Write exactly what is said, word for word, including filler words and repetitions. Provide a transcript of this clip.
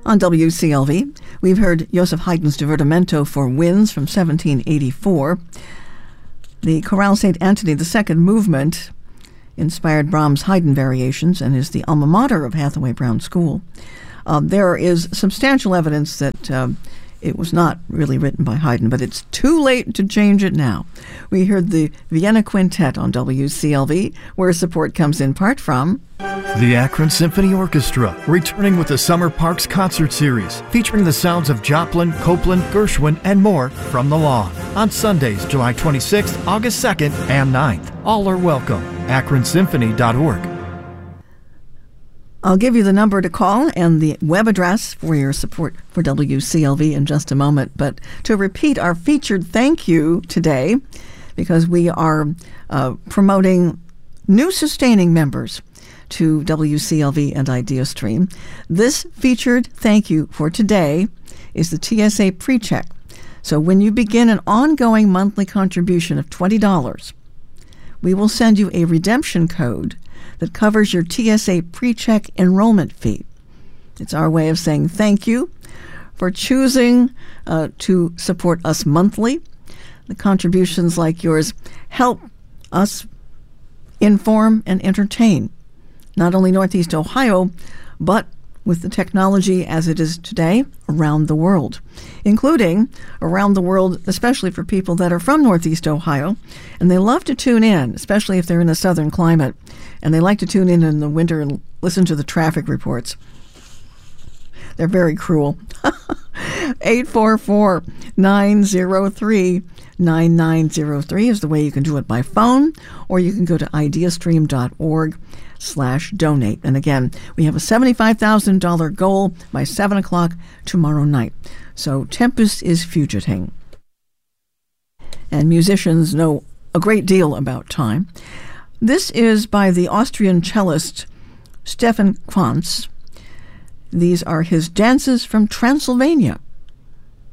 On W C L V, we've heard Joseph Haydn's Divertimento for Winds from seventeen eighty-four. The Chorale Saint Anthony the Second movement inspired Brahms' Haydn variations and is the alma mater of Hathaway Brown School. Uh, there is substantial evidence that uh, it was not really written by Haydn, but it's too late to change it now. We heard the Vienna Quintet on W C L V, where support comes in part from the Akron Symphony Orchestra, returning with the Summer Parks Concert Series, featuring the sounds of Joplin, Copeland, Gershwin, and more from the lawn. On Sundays, July twenty-sixth, August second, and ninth. All are welcome. akron symphony dot org. I'll give you the number to call and the web address for your support for W C L V in just a moment. But to repeat our featured thank you today, because we are uh, promoting new sustaining members to W C L V and IdeaStream. This featured thank you for today is the T S A PreCheck. So when you begin an ongoing monthly contribution of twenty dollars, we will send you a redemption code that covers your T S A PreCheck enrollment fee. It's our way of saying thank you for choosing uh, to support us monthly. The contributions like yours help us inform and entertain not only Northeast Ohio, but with the technology as it is today around the world, including around the world, especially for people that are from Northeast Ohio, and they love to tune in, especially if they're in a southern climate, and they like to tune in in the winter and listen to the traffic reports. They're very cruel. eight four four, nine zero three, nine nine zero three is the way you can do it by phone, or you can go to ideastream dot org slash donate. And again, we have a seventy-five thousand dollars goal by seven o'clock tomorrow night. So tempus is fugiting. And musicians know a great deal about time. This is by the Austrian cellist Stefan Quantz. These are his Dances from Transylvania.